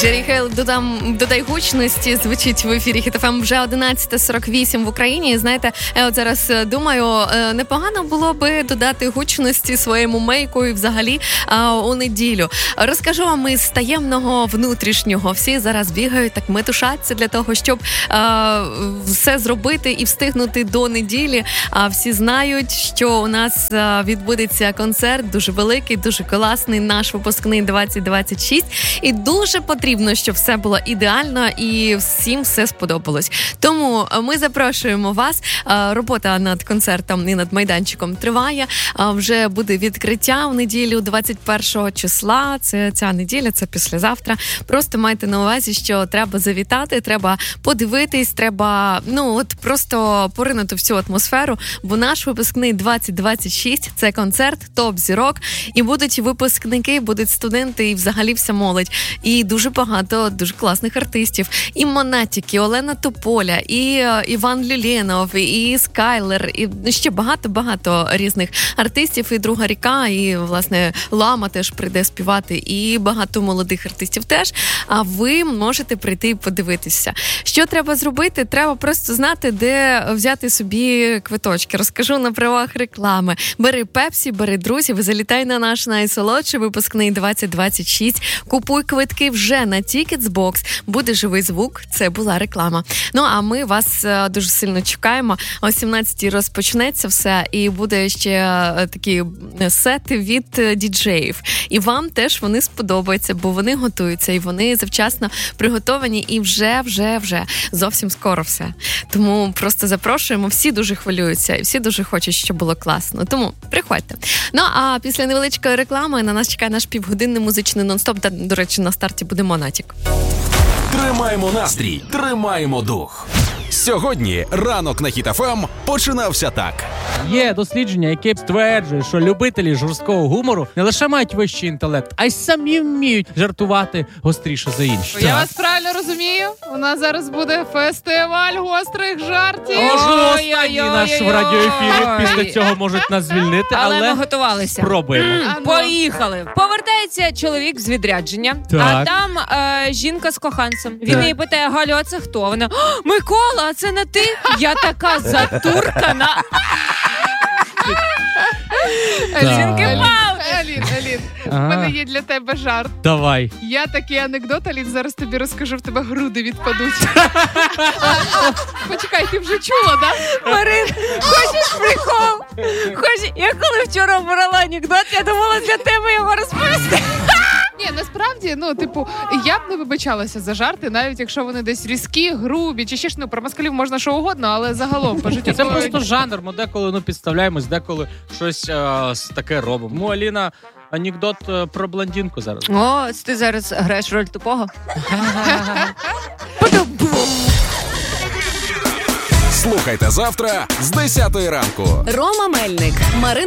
Джері Хейл, додай гучності, звучить в ефірі Хіт ФМ вже 11:48 в Україні. І знаєте, я от зараз думаю, непогано було би додати гучності своєму мейку і взагалі у неділю. Розкажу вам із таємного внутрішнього. Всі зараз бігають, так метушаться для того, щоб все зробити і встигнути до неділі. Всі знають, що у нас відбудеться концерт дуже великий, дуже класний, наш випускний 2026. І дуже потрібно, щоб все було ідеально і всім все сподобалось. Тому ми запрошуємо вас. Робота над концертом і над майданчиком триває. Вже буде відкриття в неділю 21 числа. Це ця неділя, це післязавтра. Просто майте на увазі, що треба завітати, треба подивитись, треба просто поринути в цю атмосферу, бо наш випускний 2026 – це концерт топ-зірок, і будуть випускники, будуть студенти і взагалі вся молодь. І дуже багато дуже класних артистів. І Монатік, і Олена Тополя, і Іван Люленов, і Скайлер, і ще багато різних артистів. І Друга ріка, і, власне, Лама теж прийде співати, і багато молодих артистів теж. А ви можете прийти і подивитися. Що треба зробити? Треба просто знати, де взяти собі квиточки. Розкажу на правах реклами. Бери Пепсі, бери друзів, залітай на наш найсолодший випускний 2026. Купуй квитки вже на Ticketsbox. Буде живий звук. Це була реклама. Ну, а ми вас дуже сильно чекаємо. О 17-й розпочнеться все, і буде ще такі сети від діджеїв. І вам теж вони сподобаються, бо вони готуються, і вони завчасно приготовані, і вже зовсім скоро все. Тому просто запрошуємо. Всі дуже хвилюються, і всі дуже хочуть, щоб було класно. Тому приходьте. Ну, а після невеличкої реклами на нас чекає наш півгодинний музичний нон-стоп, де, до речі, на старті буде Монатік. Тримаємо настрій, тримаємо дух. Сьогодні ранок на Хіт ФМ починався так. Є дослідження, яке стверджує, що любителі жорсткого гумору не лише мають вищий інтелект, а й самі вміють жартувати гостріше за інших. Я вас правильно розумію? У нас зараз буде фестиваль гострих жартів. Останній наш в радіоефірі. Після цього можуть нас звільнити, але ми готувалися. Спробуємо. Поїхали. Повертається чоловік з відрядження, а там жінка з коханцем. Він її питає: Галю, а це хто? Вона: Микола, а це не ти? Я така затуркана. Алін, в мене є для тебе жарт. Давай. Я такий анекдот, Алін, зараз тобі розкажу, в тебе груди відпадуть. Почекай, ти вже чула, да? Марин, хочеш прикол? Я коли вчора обирала анекдот, я думала для тебе його розповісти. Ні, насправді, я б не вибачалася за жарти, навіть якщо вони десь різкі, грубі, чи ще ж, про москалів можна що угодно, але загалом по життю. Це просто жанр, ми деколи підставляємось, деколи щось таке робимо. Аліна, анекдот про блондинку зараз. О, ти зараз граєш роль тупого? Слухайте завтра з 10 ранку. Рома Мельник, Марина